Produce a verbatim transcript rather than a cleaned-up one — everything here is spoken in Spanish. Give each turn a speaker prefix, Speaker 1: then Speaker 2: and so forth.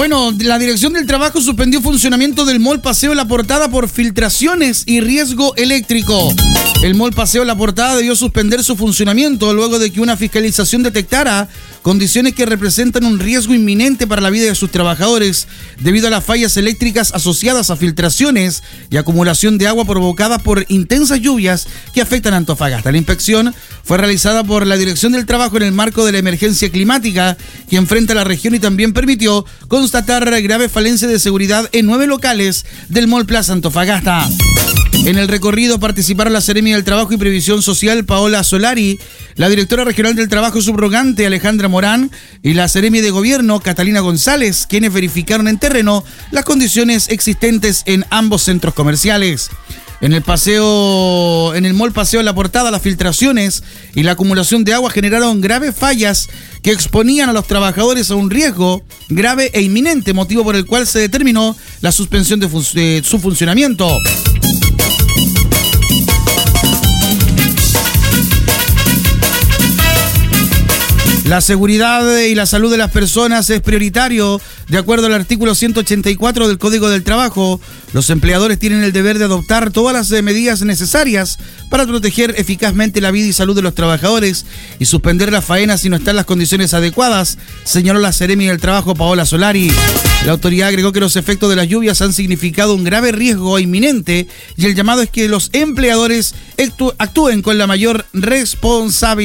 Speaker 1: Bueno, la Dirección del Trabajo suspendió funcionamiento del Mall Paseo La Portada por filtraciones y riesgo eléctrico. El Mall Paseo La Portada debió suspender su funcionamiento luego de que una fiscalización detectara condiciones que representan un riesgo inminente para la vida de sus trabajadores debido a las fallas eléctricas asociadas a filtraciones y acumulación de agua provocada por intensas lluvias que afectan a Antofagasta. La inspección fue realizada por la Dirección del Trabajo en el marco de la emergencia climática que enfrenta la región y también permitió constatar grave falencia de seguridad en nueve locales del Mall Plaza Antofagasta. En el recorrido participaron la Seremi del Trabajo y Previsión Social, Paola Solari, la Directora Regional del Trabajo subrogante, Alejandra Morán, y la Seremi de Gobierno, Catalina González, quienes verificaron en terreno las condiciones existentes en ambos centros comerciales. En el paseo, en el Mall Paseo La Portada, las filtraciones y la acumulación de agua generaron graves fallas que exponían a los trabajadores a un riesgo grave e inminente, motivo por el cual se determinó la suspensión de, fun- de su funcionamiento. La seguridad y la salud de las personas es prioritario. De acuerdo al artículo ciento ochenta y cuatro del Código del Trabajo, los empleadores tienen el deber de adoptar todas las medidas necesarias para proteger eficazmente la vida y salud de los trabajadores y suspender las faenas si no están las condiciones adecuadas, señaló la Seremi del Trabajo, Paola Solari. La autoridad agregó que los efectos de las lluvias han significado un grave riesgo inminente y el llamado es que los empleadores actúen con la mayor responsabilidad.